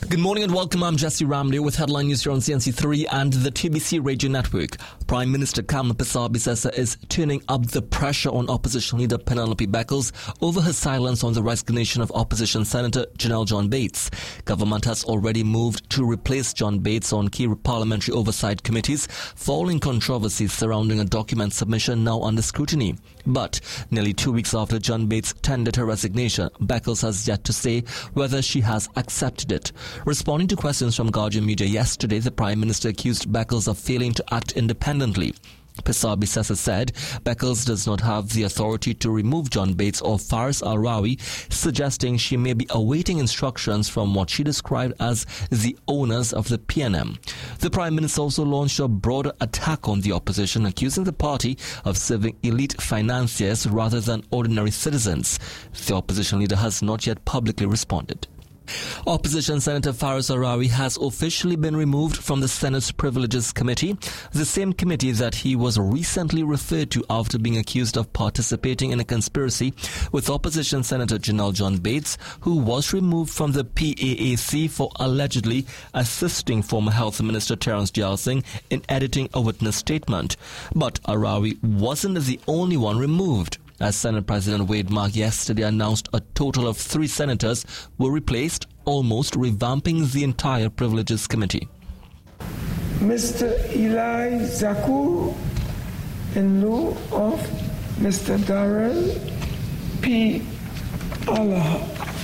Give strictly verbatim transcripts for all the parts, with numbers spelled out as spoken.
Good morning and welcome. I'm Jesse Ramley with headline news here on C N C three and the T B C Radio Network. Prime Minister Kamla Persaud-Bissessar is turning up the pressure on opposition leader Penelope Beckles over her silence on the resignation of opposition Senator Janelle John Bates. Government has already moved to replace John Bates on key parliamentary oversight committees following controversies surrounding a document submission now under scrutiny. But nearly two weeks after John Bates tendered her resignation, Beckles has yet to say whether she has accepted it. Responding to questions from Guardian Media yesterday, the Prime Minister accused Beckles of failing to act independently. Persaud-Bissessar said Beckles does not have the authority to remove John Bates or Faris Al-Rawi, suggesting she may be awaiting instructions from what she described as the owners of the P N M. The Prime Minister also launched a broader attack on the opposition, accusing the party of serving elite financiers rather than ordinary citizens. The opposition leader has not yet publicly responded. Opposition Senator Faris Al-Rawi has officially been removed from the Senate's Privileges Committee, the same committee that he was recently referred to after being accused of participating in a conspiracy with opposition Senator Janelle John Bates, who was removed from the P A A C for allegedly assisting former Health Minister Terence Jal Singh in editing a witness statement. But Al-Rawi wasn't the only one removed, as Senate President Wade Mark yesterday announced a total of three senators were replaced, almost revamping the entire Privileges Committee. Mister Eli Zakur in lieu of Mister Darrell P. Allah.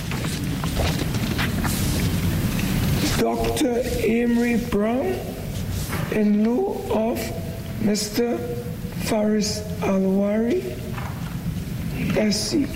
Doctor Amory Brown in lieu of Mister Faris Al-Wari, S C,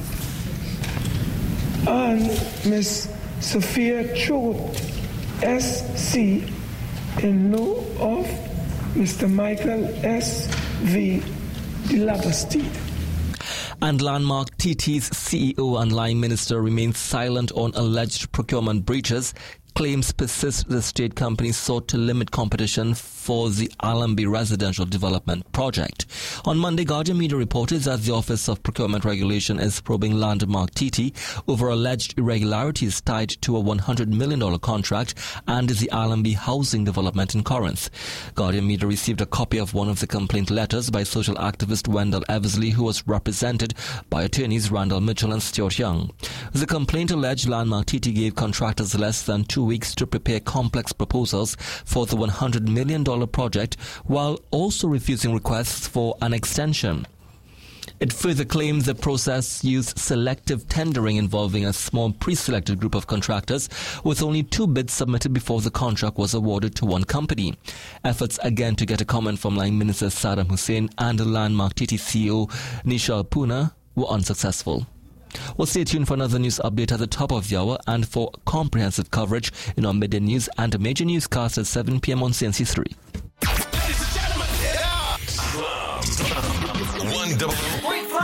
and Miss Sophia Choate, S C, in lieu of Mister Michael S. V. de la Bastide. And Landmark T T's C E O and line minister remains silent on alleged procurement breaches. Claims persist the state company sought to limit competition for the Allenby residential development project. On Monday, Guardian Media reported that the Office of Procurement Regulation is probing Landmark T T over alleged irregularities tied to a one hundred million dollars contract and the Allenby housing development in Corinth. Guardian Media received a copy of one of the complaint letters by social activist Wendell Eversley, who was represented by attorneys Randall Mitchell and Stuart Young. The complaint alleged Landmark T T gave contractors less than two weeks to prepare complex proposals for the one hundred million dollars project, while also refusing requests for an extension. It further claimed the process used selective tendering involving a small pre-selected group of contractors, with only two bids submitted before the contract was awarded to one company. Efforts again to get a comment from Line Minister Saddam Hussein and Landmark T T C E O Nishal Puna were unsuccessful. Well, stay tuned for another news update at the top of the hour and for comprehensive coverage in our midday news and a major newscast at seven p.m. on C N C three. Ladies and gentlemen, yeah. One double.